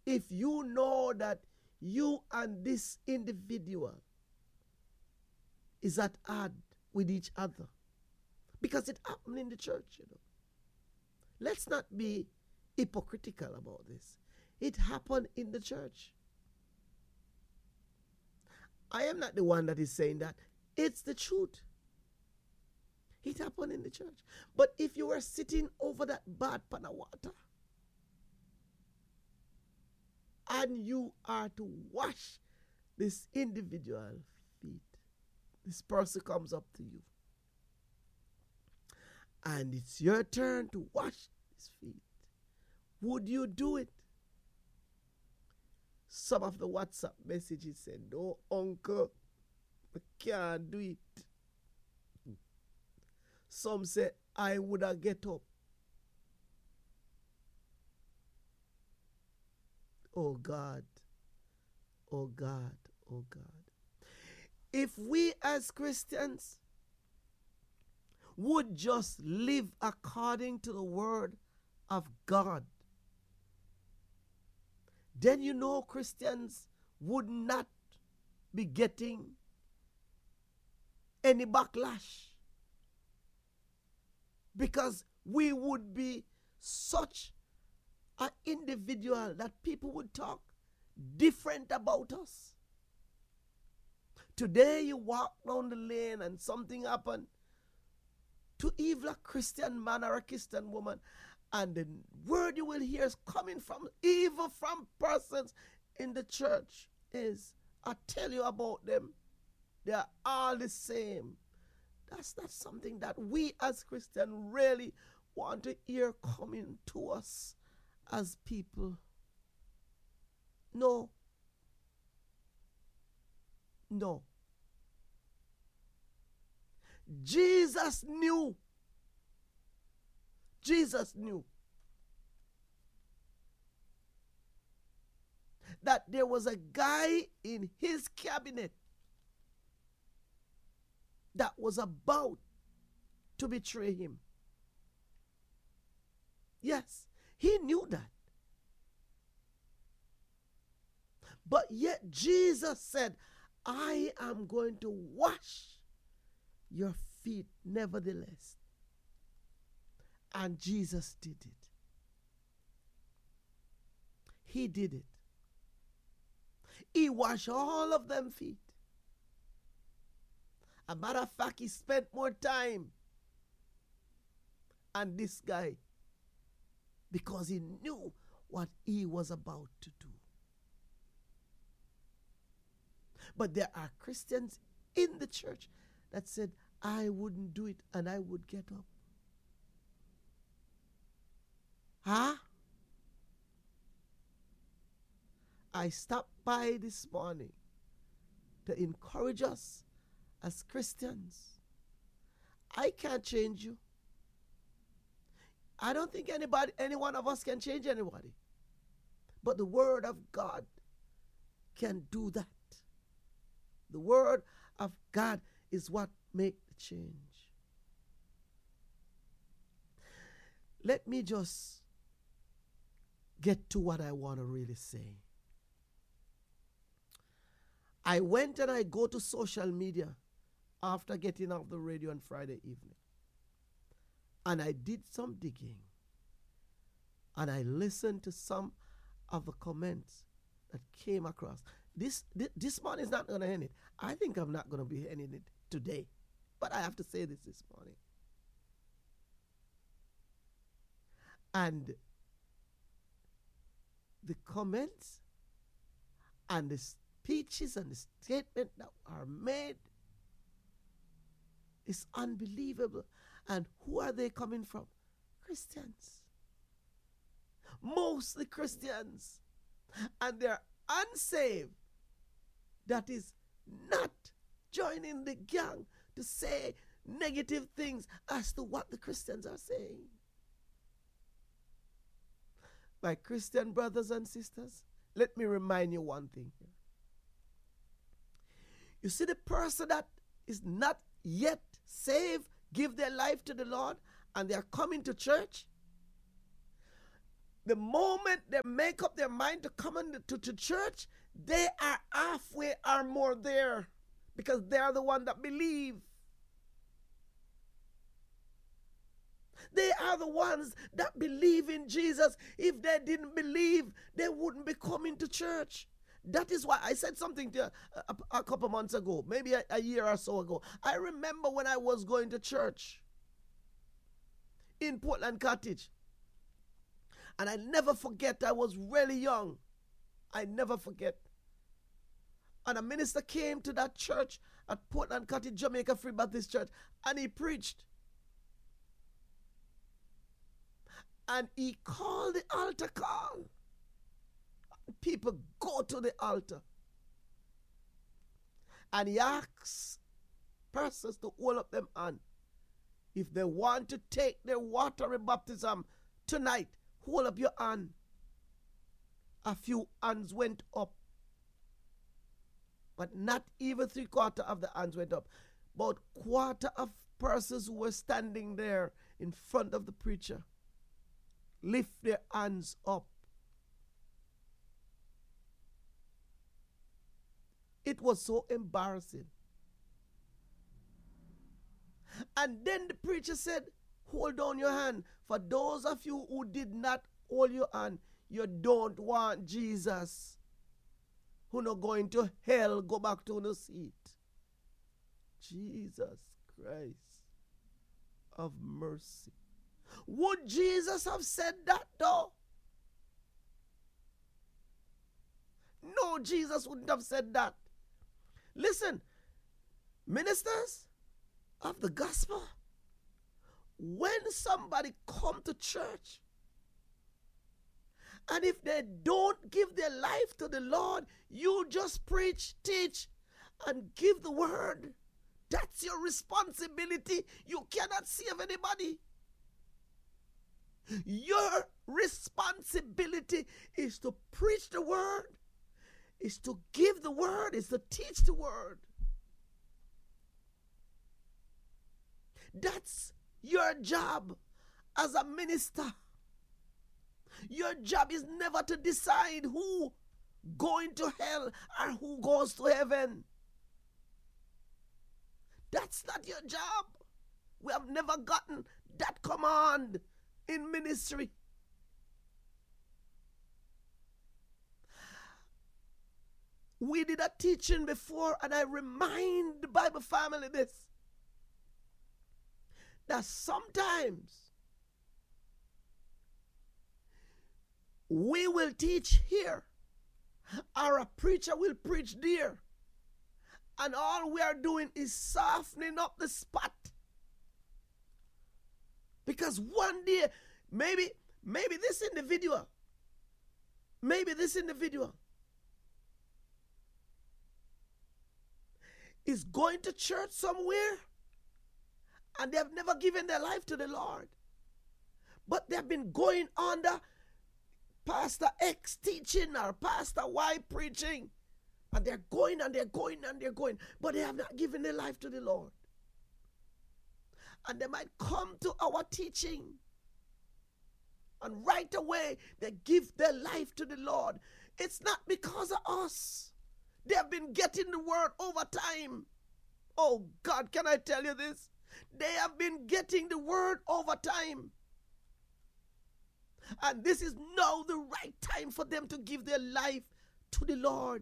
if you know that you and this individual is at odds with each other. Because it happened in the church, you know. Let's not be hypocritical about this. It happened in the church. I am not the one that is saying that. It's the truth. It happened in the church. But if you were sitting over that bad pan of water and you are to wash this individual feet, this person comes up to you and it's your turn to wash his feet, would you do it? Some of the WhatsApp messages said, no, uncle, I can't do it. Some say, I would have get up. Oh God, oh God, oh God. If we as Christians would just live according to the word of God, then you know Christians would not be getting any backlash. Because we would be such an individual that people would talk different about us. Today you walk down the lane and something happened to even a Christian man or a Christian woman, and the word you will hear is coming from, even from persons in the church, is, I tell you about them, they are all the same. That's not something that we as Christians really want to hear coming to us as people. No. No. Jesus knew. Jesus knew that there was a guy in his cabinet that was about to betray him. Yes, he knew that. But yet Jesus said, I am going to wash your feet nevertheless. And Jesus did it. He did it. He washed all of them feet. As a matter of fact, he spent more time on this guy because he knew what he was about to do. But there are Christians in the church that said, I wouldn't do it and I would get up. Huh? I stopped by this morning to encourage us as Christians. I can't change you. I don't think any one of us can change anybody. But the word of God can do that. The word of God is what makes the change. Let me just get to what I want to really say. I went and I go to social media after getting off the radio on Friday evening. And I did some digging. And I listened to some of the comments that came across. This man is not going to end it. I think I'm not going to be ending it today. But I have to say this morning. And the comments and the speeches and the statements that are made is unbelievable. And who are they coming from? Christians. Mostly Christians. And they're unsaved. That is not joining the gang to say negative things as to what the Christians are saying. My Christian brothers and sisters, let me remind you one thing here. You see, the person that is not yet saved, give their life to the Lord, and they are coming to church, The moment they make up their mind to come to church, they are halfway or more there because they are the one that believe. They are the ones that believe in Jesus. If they didn't believe, they wouldn't be coming to church. That is why I said something to a couple months ago, maybe a year or so ago. I remember when I was going to church in Portland Cottage. And I never forget, I was really young. I never forget. And a minister came to that church at Portland Cottage, Jamaica Free Baptist Church, and he preached. And he called the altar call. People go to the altar. And he asks persons to hold up them hand. If they want to take their watery baptism tonight, hold up your hand. A few hands went up. But not even 3/4 of the hands went up. About 1/4 of persons who were standing there in front of the preacher lift their hands up. It was so embarrassing. And then the preacher said, hold down your hand. For those of you who did not hold your hand, you don't want Jesus. Who not going to hell, go back to the seat. Jesus Christ of mercy. Would Jesus have said that though? No, Jesus wouldn't have said that. Listen, ministers of the gospel, when somebody come to church, and if they don't give their life to the Lord, you just preach, teach, and give the word. That's your responsibility. You cannot save anybody. Your responsibility is to preach the word, is to give the word, is to teach the word. That's your job as a minister. Your job is never to decide who going to hell or who goes to heaven. That's not your job. We have never gotten that command in ministry. We did a teaching before, and I remind the Bible family this, that sometimes we will teach here, or a preacher will preach there, and all we are doing is softening up the spot. Because one day, maybe this individual is going to church somewhere, and they have never given their life to the Lord. But they have been going under Pastor X teaching or Pastor Y preaching. And they're going and they're going and they're going. But they have not given their life to the Lord. And they might come to our teaching, and right away they give their life to the Lord. It's not because of us. They have been getting the word over time. Oh God, can I tell you this? They have been getting the word over time. And this is now the right time for them to give their life to the Lord.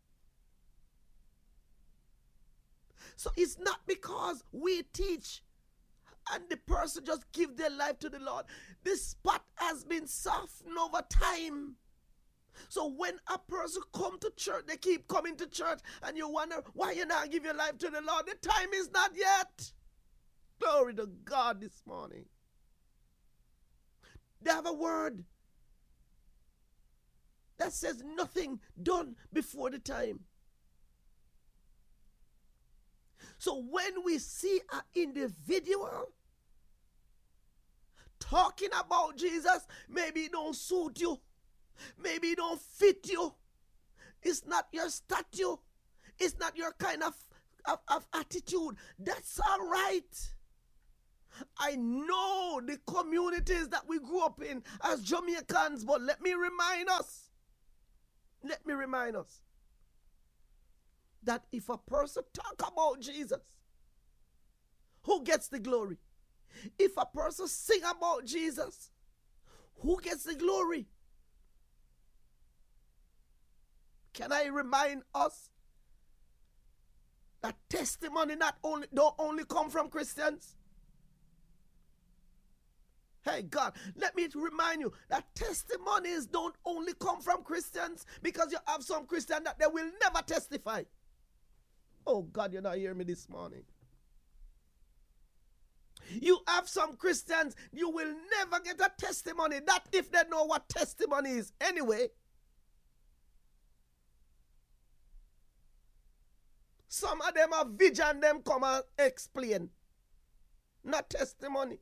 So it's not because we teach and the person just give their life to the Lord. This spot has been softened over time. So when a person come to church, they keep coming to church, and you wonder why you not give your life to the Lord. The time is not yet. Glory to God this morning. They have a word that says nothing done before the time. So when we see an individual talking about Jesus, maybe it don't suit you. Maybe it don't fit you. It's not your stature. It's not your kind of attitude. That's all right. I know the communities that we grew up in as Jamaicans, but let me remind us that if a person talk about Jesus, who gets the glory? If a person sing about Jesus, who gets the glory? Can I remind us that testimony don't only come from Christians? Hey God, let me remind you that testimonies don't only come from Christians, because you have some Christians that they will never testify. Oh God, you're not hearing me this morning. You have some Christians, you will never get a testimony. That if they know what testimony is anyway. Some of them are vision, them come and explain. Not testimony.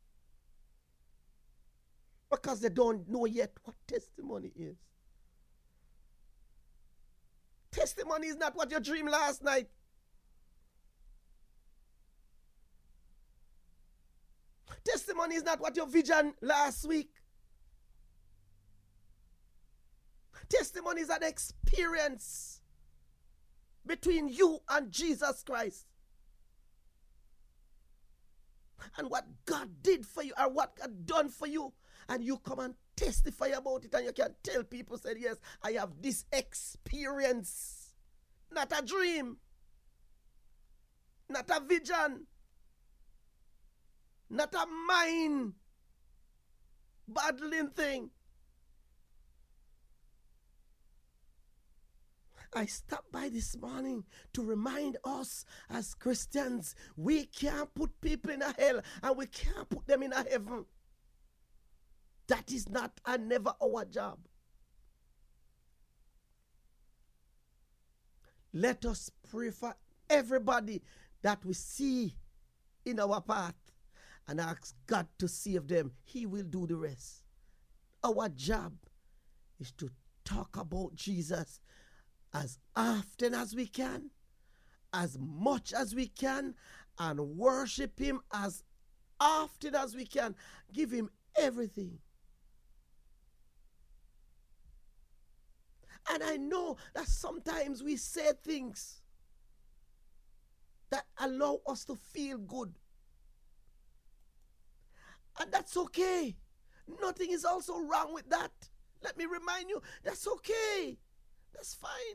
Because they don't know yet what testimony is. Testimony is not what you dreamed last night. Testimony is not what your vision last week. Testimony is an experience between you and Jesus Christ. And what God did for you, or what God done for you, and you come and testify about it, and you can tell people, say, yes, I have this experience. Not a dream. Not a vision. Not a mind battling thing. I stopped by this morning to remind us as Christians, we can't put people in a hell and we can't put them in a heaven. That is not and never our job. Let us pray for everybody that we see in our path and ask God to save them. He will do the rest. Our job is to talk about Jesus as often as we can, as much as we can, and worship him as often as we can. Give him everything. And I know that sometimes we say things that allow us to feel good. And that's okay. Nothing is also wrong with that. Let me remind you, that's okay. That's fine.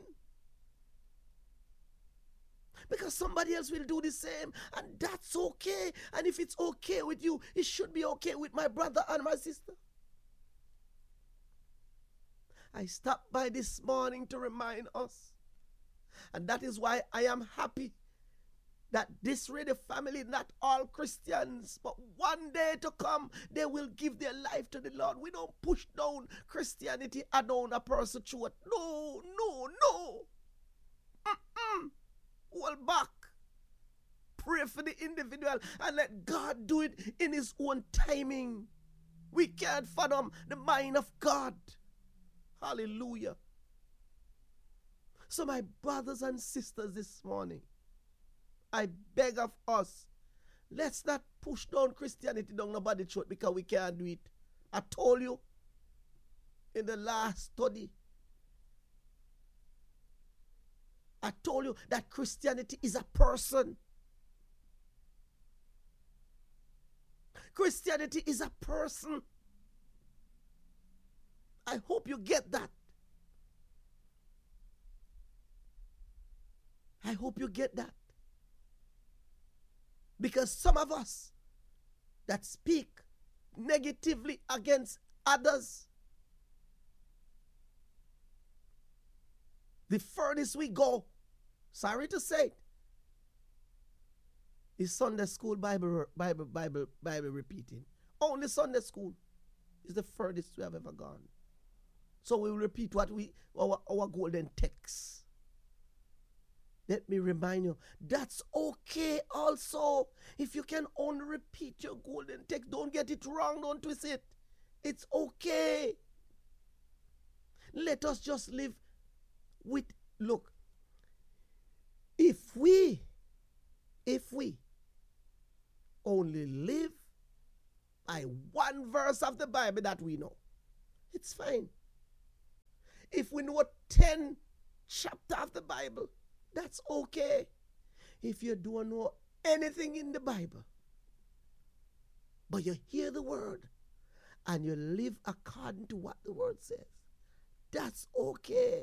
Because somebody else will do the same, and that's okay. And if it's okay with you, it should be okay with my brother and my sister. I stopped by this morning to remind us. And that is why I am happy that this radio family, not all Christians, but one day to come, they will give their life to the Lord. We don't push down Christianity and down a person throat. No. Hold back. Pray for the individual and let God do it in his own timing. We can't fathom the mind of God. Hallelujah. So my brothers and sisters this morning, I beg of us, let's not push down Christianity down nobody's throat because we can't do it. I told you in the last study, I told you that Christianity is a person. Christianity is a person. I hope you get that. I hope you get that. Because some of us that speak negatively against others, the furthest we go, sorry to say it, is Sunday school Bible repeating. Only Sunday school is the furthest we have ever gone. So we will repeat what our golden text. Let me remind you, that's okay also. If you can only repeat your golden text, don't get it wrong, don't twist it. It's okay. Let us just live with, look, if we only live by one verse of the Bible that we know, it's fine. If we know 10 chapters of the Bible, that's okay. If you don't know anything in the Bible, but you hear the word and you live according to what the word says, that's okay.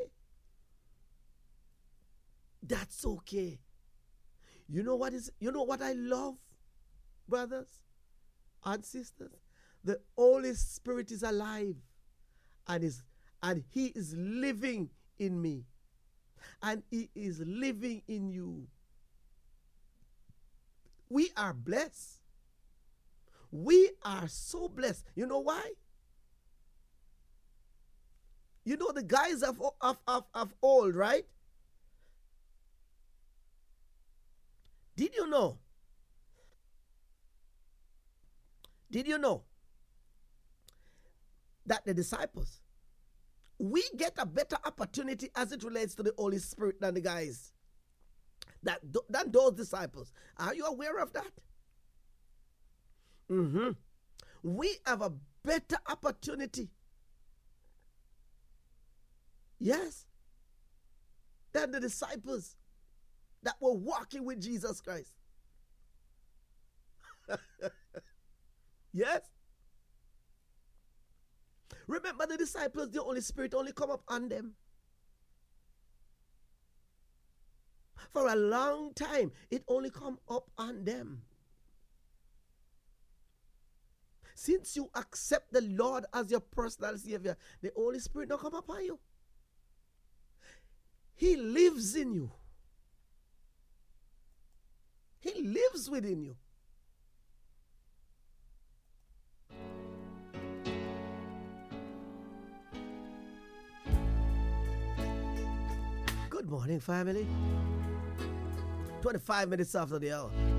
That's okay. You know what I love, brothers and sisters? The Holy Spirit is alive and he is living in me. And he is living in you. We are blessed. We are so blessed. You know why? You know the guys of old, right? Did you know? Did you know that the disciples, we get a better opportunity as it relates to the Holy Spirit than the guys, than those disciples? Are you aware of that? We have a better opportunity, yes, than the disciples that were walking with Jesus Christ. Yes. Remember the disciples, the Holy Spirit only come up on them. For a long time, it only come up on them. Since you accept the Lord as your personal Savior, the Holy Spirit don't come upon you. He lives in you. He lives within you. Good morning, family. 25 minutes after the hour.